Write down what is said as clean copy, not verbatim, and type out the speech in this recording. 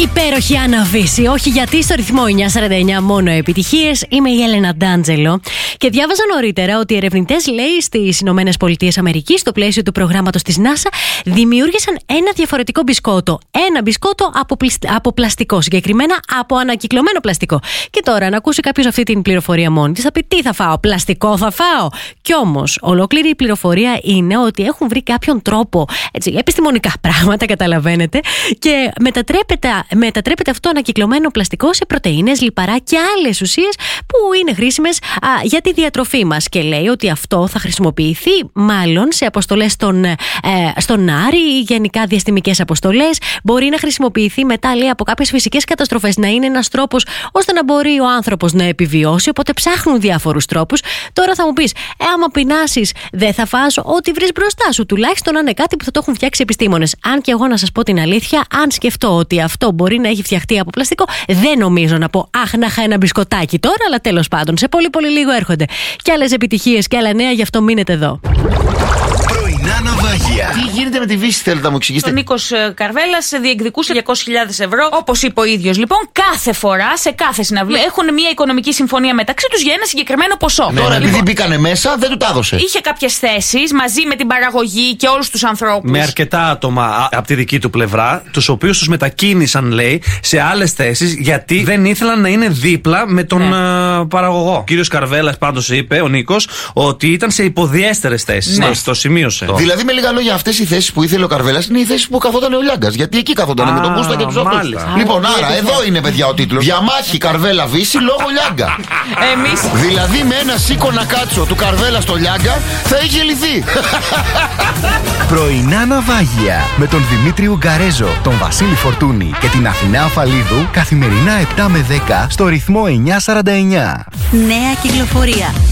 Υπέροχη Άννα Βύση. Όχι, γιατί στο ρυθμό 949 μόνο επιτυχίες. Είμαι η Έλενα Ντάντζελο. Και διάβαζα νωρίτερα ότι οι ερευνητές, λέει, στις Ηνωμένες Πολιτείες Αμερικής, στο πλαίσιο του προγράμματος της NASA, δημιούργησαν ένα διαφορετικό μπισκότο. Ένα μπισκότο από πλαστικό, συγκεκριμένα από ανακυκλωμένο πλαστικό. Και τώρα, να ακούσει κάποιος αυτή την πληροφορία μόνη της, θα πει: τι θα φάω, πλαστικό θα φάω. Κι όμως, ολόκληρη η πληροφορία είναι ότι έχουν βρει κάποιον τρόπο, έτσι, επιστημονικά πράγματα, καταλαβαίνετε, και μετατρέπεται αυτό ανακυκλωμένο πλαστικό σε πρωτεΐνες, λιπαρά και άλλες ουσίες που είναι χρήσιμες για τη διατροφή μας. Και λέει ότι αυτό θα χρησιμοποιηθεί μάλλον σε αποστολές στον Άρη ή γενικά διαστημικές αποστολές. Μπορεί να χρησιμοποιηθεί μετά, λέει, από κάποιες φυσικές καταστροφές, να είναι ένας τρόπος ώστε να μπορεί ο άνθρωπος να επιβιώσει. Οπότε ψάχνουν διάφορους τρόπους. Τώρα θα μου πεις, άμα πεινάσεις, δεν θα φας ό,τι βρεις μπροστά σου. Τουλάχιστον να είναι κάτι που θα το έχουν φτιάξει επιστήμονες. Αν και εγώ, να σας πω την αλήθεια, αν σκεφτώ ότι αυτό μπορεί να έχει φτιαχτεί από πλαστικό, δεν νομίζω να πω αχ, να είχα ένα μπισκοτάκι τώρα, αλλά τέλος πάντων, σε πολύ πολύ λίγο έρχονται και άλλες επιτυχίες και άλλα νέα, γι' αυτό μείνετε εδώ. Πρωινά ναυάγια. Τι γίνεται με τη Βύση, θέλετε να μου εξηγήσετε? Ο Νίκος Καρβέλας διεκδικούσε 200.000 ευρώ. Όπως είπε ο ίδιος, λοιπόν, κάθε φορά σε κάθε συναυλία έχουν μια οικονομική συμφωνία μεταξύ τους για ένα συγκεκριμένο ποσό. Τώρα, επειδή μπήκανε μέσα, δεν του τα έδωσε. Είχε κάποιες θέσεις μαζί με την παραγωγή και όλους τους ανθρώπους. Με αρκετά άτομα από τη δική του πλευρά, τους οποίους τους μετακίνησαν, λέει, σε άλλες θέσεις, γιατί δεν ήθελαν να είναι δίπλα με τον παραγωγό. Ο κύριος Καρβέλας πάντως είπε, ο Νίκος, ότι ήταν σε υποδιέστερες θέσεις. Ναι. Το σημείωσε. Δηλαδή, με λίγα λόγια, αυτές οι θέσεις που ήθελε ο Καρβέλας είναι οι θέσεις που καθόταν ο Λιάγκας. Γιατί εκεί καθόταν με τον Κούστα και τους αυτούς. Λοιπόν, άρα εδώ είναι, παιδιά, ο τίτλος. Διαμάχη Καρβέλα Βύση λόγω Λιάγκα. Δηλαδή, με ένα σίκονα κάτσο του Καρβέλα στο Λιάγκα θα είχε λυθεί. Πρωινά ναυάγια με τον Δημήτρη Ουγκαρέζο, τον Βασίλη Φορτούνη και την Αθηνά Αφαλίδου, καθημερινά 7 με 10 στο ρυθμό 949. Νέα κυκλοφορία.